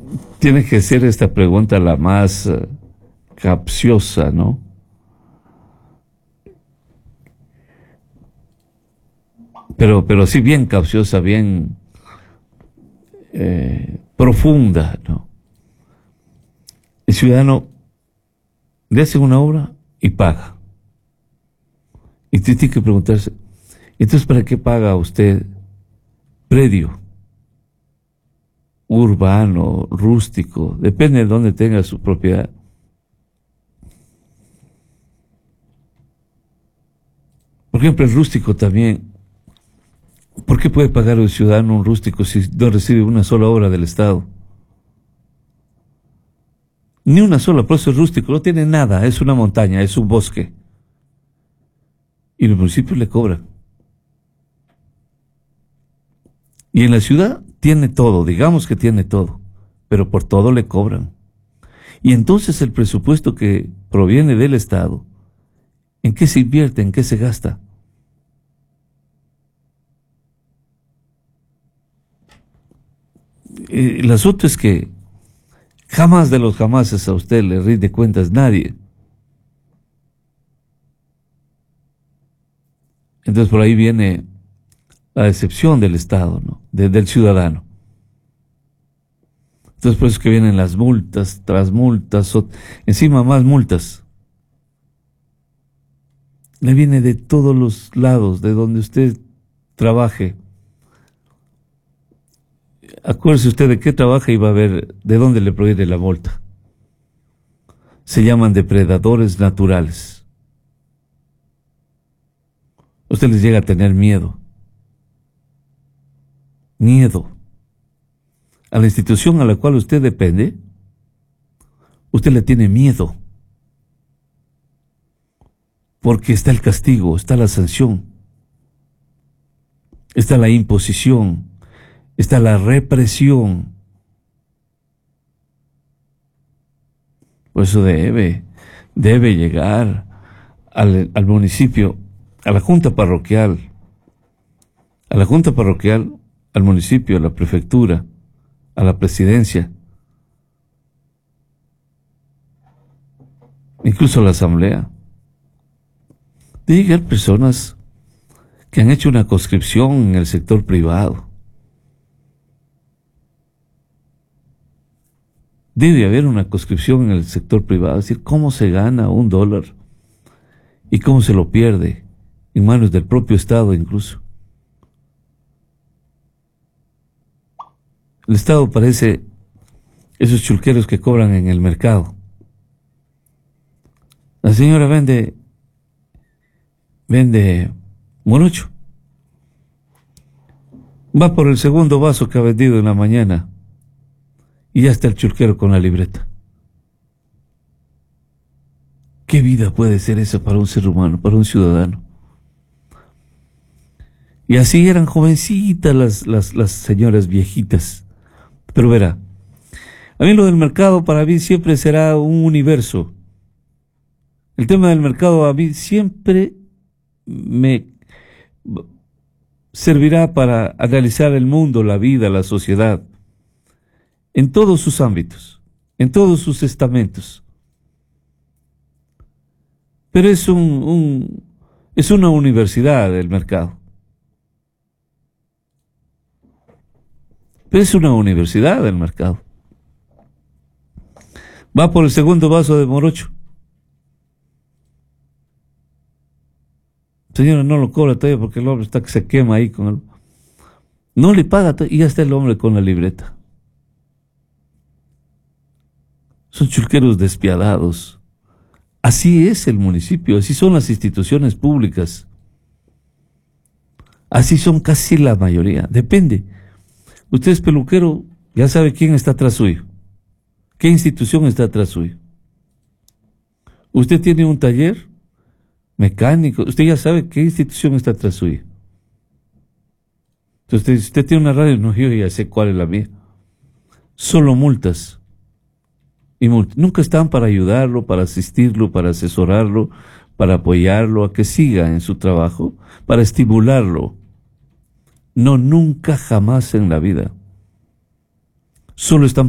tiene que ser esta pregunta la más capciosa, ¿no? Pero sí bien capciosa, bien profunda, ¿no? El ciudadano le hace una obra y paga. Y usted tiene que preguntarse, entonces, ¿para qué paga usted predio urbano, rústico? Depende de dónde tenga su propiedad. Por ejemplo, el rústico también. ¿Por qué puede pagar el ciudadano un rústico si no recibe una sola obra del Estado? Ni una sola, por eso es rústico, no tiene nada, es una montaña, es un bosque. Y los municipios le cobran. Y en la ciudad tiene todo, digamos que tiene todo, pero por todo le cobran. Y entonces el presupuesto que proviene del Estado, ¿en qué se invierte? ¿En qué se gasta? El asunto es que jamás de los jamases a usted le rinde cuentas nadie. Entonces por ahí viene la decepción del Estado, ¿no? Del ciudadano. Entonces por eso es que vienen las multas, tras multas, encima más multas. Le viene de todos los lados, de donde usted trabaje. Acuérdese usted de qué trabaja y va a ver de dónde le proviene la multa. Se llaman depredadores naturales. Usted les llega a tener miedo. Miedo. A la institución a la cual usted depende, usted le tiene miedo. Porque está el castigo, está la sanción, está la imposición, está la represión. Por eso debe llegar al municipio, a la junta parroquial, al municipio, a la prefectura, a la presidencia, incluso a la asamblea. De llegar personas que han hecho una conscripción en el sector privado. Debe haber una conscripción en el sector privado, es decir, cómo se gana $1 y cómo se lo pierde en manos del propio Estado incluso. El Estado parece esos chulqueros que cobran en el mercado. La señora vende morocho. Va por el segundo vaso que ha vendido en la mañana y ya está el chulquero con la libreta. ¿Qué vida puede ser esa para un ser humano, para un ciudadano? Y así eran jovencitas las señoras viejitas. Pero verá, a mí lo del mercado para mí siempre será un universo. El tema del mercado a mí siempre me servirá para analizar el mundo, la vida, la sociedad, en todos sus ámbitos, en todos sus estamentos. Pero es una universidad el mercado. Pero es una universidad el mercado. Va por el segundo vaso de morocho. Señora, no lo cobra todavía porque el hombre está que se quema ahí con él. No le paga y ya está el hombre con la libreta. Son chulqueros despiadados. Así es el municipio, así son las instituciones públicas. Así son casi la mayoría. Depende. Usted es peluquero, ya sabe quién está atrás suyo. ¿Qué institución está atrás suyo? Usted tiene un taller mecánico, usted ya sabe qué institución está atrás suyo. Entonces, si usted tiene una radio, no, yo ya sé cuál es la mía. Solo multas. Y nunca están para ayudarlo, para asistirlo, para asesorarlo, para apoyarlo a que siga en su trabajo, para estimularlo. No, nunca jamás en la vida. Solo están